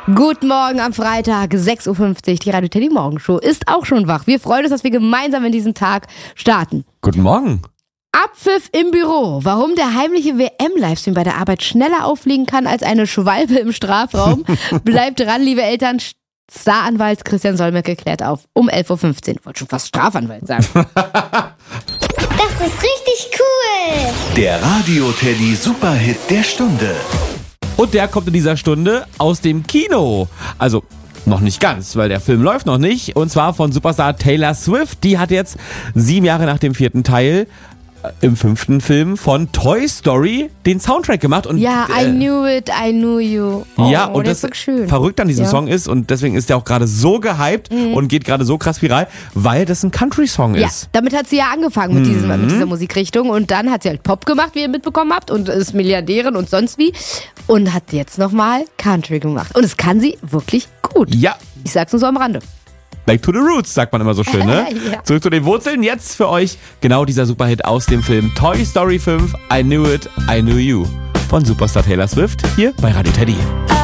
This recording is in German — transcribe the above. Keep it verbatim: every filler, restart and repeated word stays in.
Guten Morgen am Freitag, sechs Uhr fünfzig. Die Radio Teddy Morgenshow ist auch schon wach. Wir freuen uns, dass wir gemeinsam in diesen Tag starten. Guten Morgen. Abpfiff im Büro. Warum der heimliche W M-Livestream bei der Arbeit schneller auffliegen kann als eine Schwalbe im Strafraum. Bleibt dran, liebe Eltern. Staranwalt Christian Solmecke klärt auf um elf Uhr fünfzehn. Ich wollte schon fast Strafanwalt sagen. Das ist richtig cool. Der Radio Teddy Superhit der Stunde. Und der kommt in dieser Stunde aus dem Kino. Also noch nicht ganz, weil der Film läuft noch nicht. Und zwar von Superstar Taylor Swift. Die hat jetzt sieben Jahre nach dem vierten Teil im fünften Film von Toy Story den Soundtrack gemacht. Und, ja, I äh, knew it, I knew you. Oh, ja, und das schön. verrückt an diesem ja. Song ist, und deswegen ist der auch gerade so gehypt mhm. und geht gerade so krass viral, weil das ein Country-Song ja, ist. Damit hat sie ja angefangen mit, mhm. diesem, mit dieser Musikrichtung und dann hat sie halt Pop gemacht, wie ihr mitbekommen habt, und ist Milliardärin und sonst wie und hat jetzt nochmal Country gemacht. Und das kann sie wirklich gut. Ja. Ich sag's nur so am Rande. Back to the Roots, sagt man immer so schön, ne? Ja. Zurück zu den Wurzeln. Jetzt für euch genau dieser Superhit aus dem Film Toy Story fünf, I Knew It, I Knew You von Superstar Taylor Swift hier bei Radio Teddy.